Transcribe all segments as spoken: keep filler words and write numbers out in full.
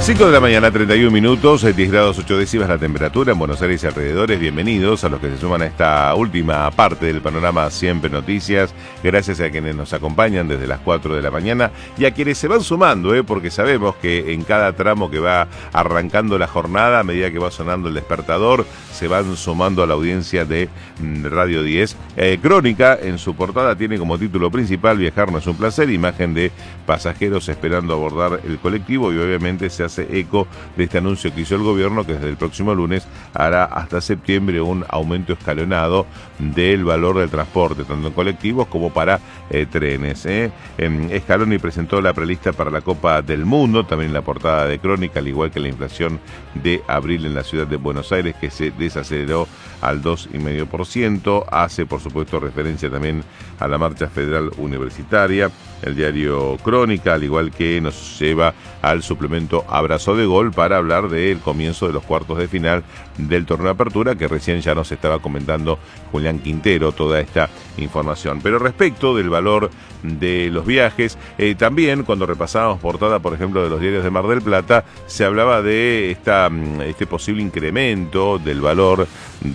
cinco de la mañana, treinta y un minutos, diez grados ocho décimas la temperatura en Buenos Aires y alrededores. Bienvenidos a los que se suman a esta última parte del panorama Siempre Noticias. Gracias a quienes nos acompañan desde las cuatro de la mañana y a quienes se van sumando, ¿eh? porque sabemos que en cada tramo que va arrancando la jornada, a medida que va sonando el despertador, se van sumando a la audiencia de Radio diez. Eh, Crónica, en su portada, tiene como título principal "Viajar no es un placer", imagen de pasajeros esperando abordar el colectivo, y obviamente se hace eco de este anuncio que hizo el gobierno, que desde el próximo lunes hará hasta septiembre un aumento escalonado del valor del transporte, tanto en colectivos como para eh, trenes. ¿eh? Eh, Scaloni presentó la prelista para la Copa del Mundo, también en la portada de Crónica, al igual que la inflación de abril en la ciudad de Buenos Aires, que se desaceleró al dos coma cinco por ciento. Hace, por supuesto, referencia también a la marcha federal universitaria. El diario Crónica, al igual que nos lleva al suplemento Abrazo de Gol para hablar del comienzo de los cuartos de final del torneo de apertura, que recién ya nos estaba comentando Julián Quintero toda esta información. Pero respecto del valor de los viajes, eh, también cuando repasábamos portada, por ejemplo, de los diarios de Mar del Plata, se hablaba de esta, este posible incremento del valor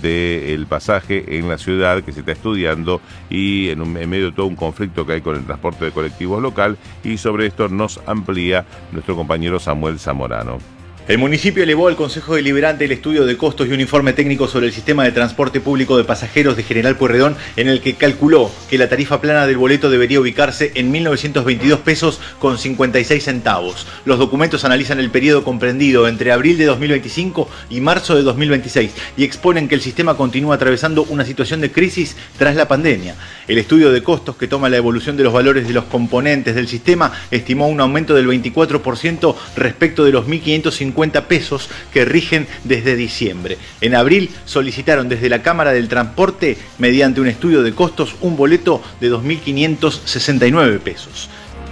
del pasaje en la ciudad, que se está estudiando, y en, un, en medio de todo un conflicto que hay con el transporte de colectivos local, y sobre esto nos amplía nuestro compañero Samuel Zamorano. El municipio elevó al Consejo Deliberante el estudio de costos y un informe técnico sobre el sistema de transporte público de pasajeros de General Pueyrredón, en el que calculó que la tarifa plana del boleto debería ubicarse en mil novecientos veintidós pesos con cincuenta y seis centavos. Los documentos analizan el periodo comprendido entre abril de dos mil veinticinco y marzo de dos mil veintiséis y exponen que el sistema continúa atravesando una situación de crisis tras la pandemia. El estudio de costos, que toma la evolución de los valores de los componentes del sistema, estimó un aumento del veinticuatro por ciento respecto de los mil quinientos cincuenta pesos que rigen desde diciembre. En abril solicitaron desde la Cámara del Transporte, mediante un estudio de costos, un boleto de dos mil quinientos sesenta y nueve pesos.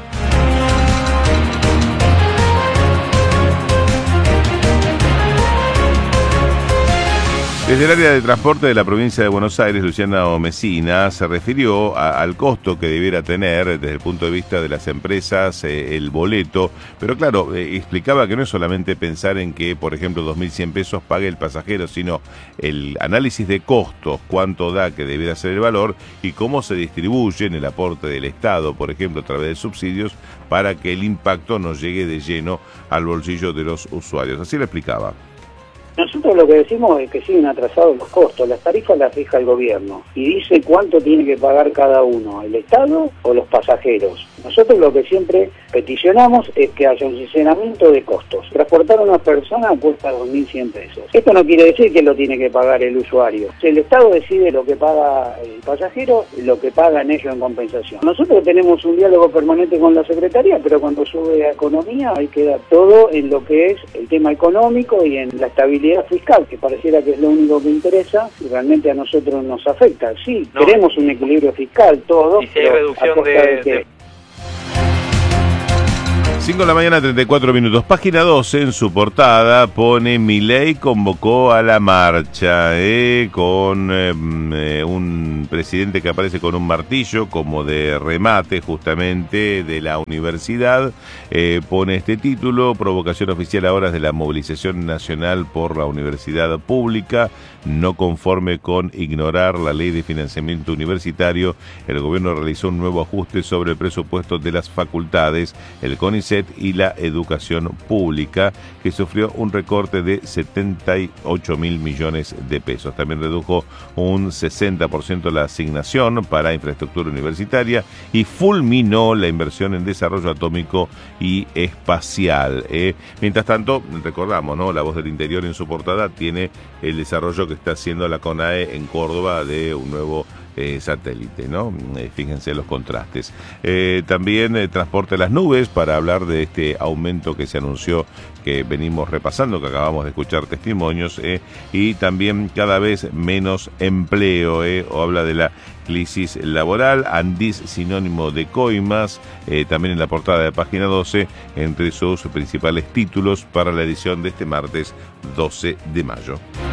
Desde el área de transporte de la provincia de Buenos Aires, Luciana Omesina se refirió a, al costo que debiera tener desde el punto de vista de las empresas eh, el boleto, pero claro, eh, explicaba que no es solamente pensar en que, por ejemplo, dos mil cien pesos pague el pasajero, sino el análisis de costos, cuánto da que debiera ser el valor y cómo se distribuye en el aporte del Estado, por ejemplo, a través de subsidios, para que el impacto no llegue de lleno al bolsillo de los usuarios. Así lo explicaba. Nosotros lo que decimos es que siguen atrasados los costos, las tarifas las fija el gobierno y dice cuánto tiene que pagar cada uno, el Estado o los pasajeros. Nosotros lo que siempre peticionamos es que haya un sinceramiento de costos. Transportar a una persona cuesta dos mil cien pesos. Esto no quiere decir que lo tiene que pagar el usuario. Si el Estado decide lo que paga el pasajero, lo que pagan ellos en compensación. Nosotros tenemos un diálogo permanente con la Secretaría, pero cuando sube a Economía hay que dar todo en lo que es el tema económico y en la estabilidad fiscal, que pareciera que es lo único que interesa y realmente a nosotros nos afecta. Sí, no. Queremos un equilibrio fiscal, todo, y si hay reducción de... de, de... cinco de la mañana, treinta y cuatro minutos. Página doce, en su portada, pone: Milei convocó a la marcha, eh, con eh, un presidente que aparece con un martillo como de remate justamente de la universidad. Eh, pone este título: provocación oficial a horas de la movilización nacional por la universidad pública. No conforme con ignorar la ley de financiamiento universitario, el gobierno realizó un nuevo ajuste sobre el presupuesto de las facultades, el CONICET y la educación pública, que sufrió un recorte de setenta y ocho mil millones de pesos. También redujo un sesenta por ciento la asignación para infraestructura universitaria y fulminó la inversión en desarrollo atómico y espacial. Eh, mientras tanto, recordamos, ¿no? La Voz del Interior en su portada tiene el desarrollo que está haciendo la CONAE en Córdoba de un nuevo eh, satélite, ¿no? Eh, fíjense los contrastes. Eh, también eh, transporte a las nubes, para hablar de este aumento que se anunció, que venimos repasando, que acabamos de escuchar testimonios, eh, y también cada vez menos empleo, eh, o habla de la crisis laboral. Andis, sinónimo de coimas, eh, también en la portada de página doce, entre sus principales títulos para la edición de este martes doce de mayo.